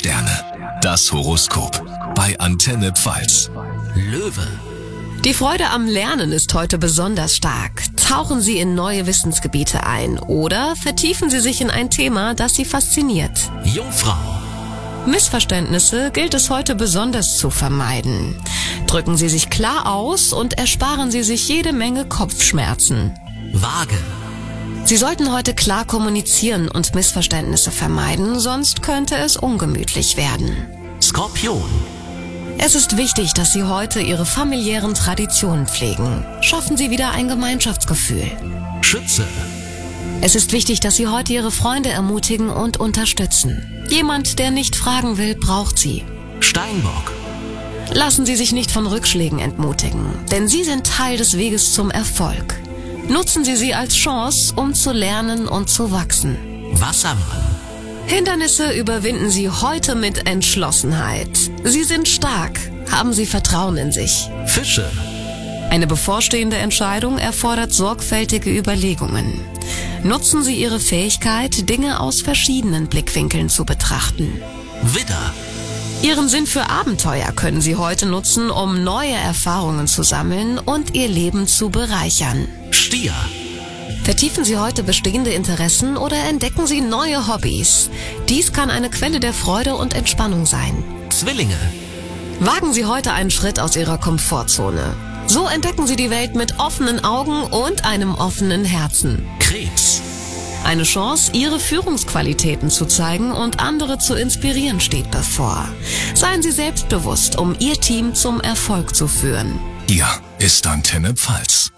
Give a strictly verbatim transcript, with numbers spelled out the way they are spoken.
Sterne. Das Horoskop bei Antenne Pfalz. Löwe. Die Freude am Lernen ist heute besonders stark. Tauchen Sie in neue Wissensgebiete ein oder vertiefen Sie sich in ein Thema, das Sie fasziniert. Jungfrau. Missverständnisse gilt es heute besonders zu vermeiden. Drücken Sie sich klar aus und ersparen Sie sich jede Menge Kopfschmerzen. Waage. Sie sollten heute klar kommunizieren und Missverständnisse vermeiden, sonst könnte es ungemütlich werden. Skorpion. Es ist wichtig, dass Sie heute Ihre familiären Traditionen pflegen. Schaffen Sie wieder ein Gemeinschaftsgefühl. Schütze. Es ist wichtig, dass Sie heute Ihre Freunde ermutigen und unterstützen. Jemand, der nicht fragen will, braucht Sie. Steinbock. Lassen Sie sich nicht von Rückschlägen entmutigen, denn Sie sind Teil des Weges zum Erfolg. Nutzen Sie sie als Chance, um zu lernen und zu wachsen. Wassermann. Hindernisse überwinden Sie heute mit Entschlossenheit. Sie sind stark. Haben Sie Vertrauen in sich. Fische. Eine bevorstehende Entscheidung erfordert sorgfältige Überlegungen. Nutzen Sie Ihre Fähigkeit, Dinge aus verschiedenen Blickwinkeln zu betrachten. Widder. Ihren Sinn für Abenteuer können Sie heute nutzen, um neue Erfahrungen zu sammeln und Ihr Leben zu bereichern. Stier. Vertiefen Sie heute bestehende Interessen oder entdecken Sie neue Hobbys. Dies kann eine Quelle der Freude und Entspannung sein. Zwillinge. Wagen Sie heute einen Schritt aus Ihrer Komfortzone. So entdecken Sie die Welt mit offenen Augen und einem offenen Herzen. Krebs. Eine Chance, Ihre Führungsqualitäten zu zeigen und andere zu inspirieren, steht bevor. Seien Sie selbstbewusst, um Ihr Team zum Erfolg zu führen. Hier ist Antenne Pfalz.